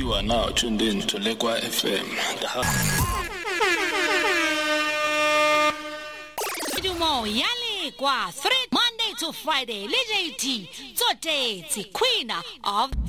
You are now tuned in to Lekwa FM. Yale kwa 3 Monday to Friday, Lady T, Tote, the Queen of